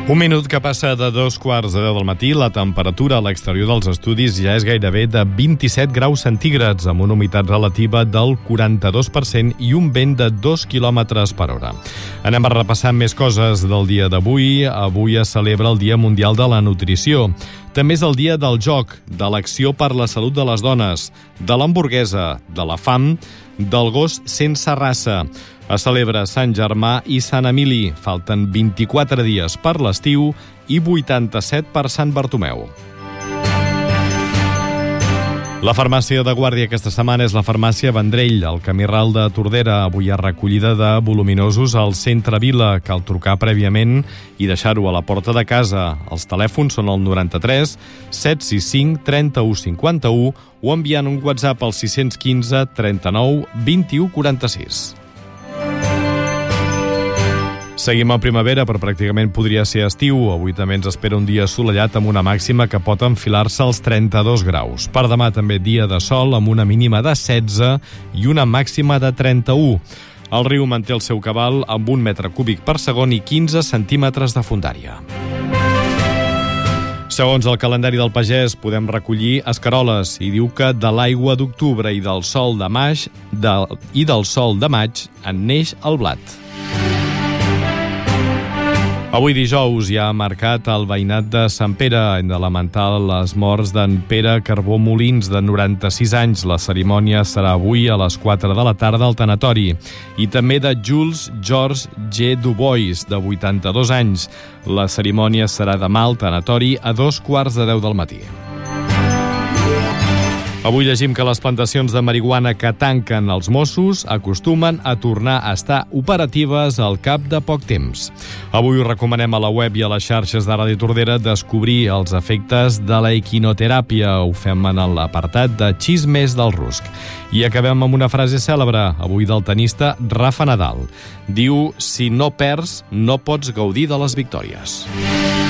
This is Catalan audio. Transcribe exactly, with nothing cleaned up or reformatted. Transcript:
Un minut que passa de dos quarts de deu del matí. La temperatura a l'exterior dels estudis ja és gairebé de vint-i-set graus centígrads, amb una humitat relativa del quaranta-dos per cent i un vent de dos quilòmetres per hora. Anem a repassar més coses del dia d'avui. Avui es celebra el Dia Mundial de la Nutrició. També és el dia del joc, de l'acció per la salut de les dones, de l'hamburguesa, de la fam, del gos sense raça. Es celebra Sant Germà i Sant Emili. Falten vint-i-quatre dies per l'estiu i vuitanta-set per Sant Bartomeu. La farmàcia de guàrdia aquesta setmana és la farmàcia Vendrell, al camí Ral de Tordera. Avui hi ha recollida de voluminosos al centre Vila. Cal trucar prèviament i deixar-ho a la porta de casa. Els telèfons són el noranta-tres set sis cinc trenta-u cinquanta-u o enviant un WhatsApp al sis un cinc trenta-nou vint-i-u quaranta-sis. Seguim a primavera, però pràcticament podria ser estiu. Avui també ens espera un dia assolellat amb una màxima que pot enfilar-se als trenta-dos graus. Per demà també dia de sol amb una mínima de setze i una màxima de trenta-u. El riu manté el seu cabal amb un metre cúbic per segon i quinze centímetres de fondària. Segons el calendari del pagès, podem recollir escaroles i diu que de l'aigua d'octubre i del sol de maig de, i del sol de maig en neix el blat. Avui dijous ja ha marcat el veïnat de Sant Pere. Hem de lamentar les morts d'en Pere Carbó Molins, de noranta-sis anys. La cerimònia serà avui a les quatre de la tarda al tanatori. I també de Jules George G. Dubois, de vuitanta-dos anys. La cerimònia serà demà al tanatori a dos quarts de deu del matí. Avui llegim que les plantacions de marihuana que tanquen els Mossos acostumen a tornar a estar operatives al cap de poc temps. Avui us recomanem a la web i a les xarxes de Ràdio Tordera descobrir els efectes de la equinoteràpia. Ho fem en l'apartat de Xismes del Rusc. I acabem amb una frase cèlebre, avui del tenista Rafa Nadal. Diu: si no perds, no pots gaudir de les victòries.